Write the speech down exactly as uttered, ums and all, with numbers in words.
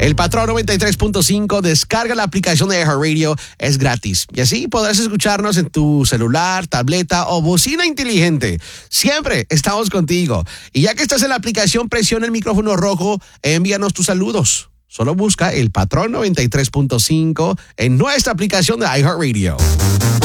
El Patrón noventa y tres punto cinco, descarga la aplicación de iHeartRadio, es gratis. Y así podrás escucharnos en tu celular, tableta o bocina inteligente. Siempre estamos contigo. Y ya que estás en la aplicación, presiona el micrófono rojo e envíanos tus saludos. Solo busca el Patrón noventa y tres punto cinco en nuestra aplicación de iHeartRadio.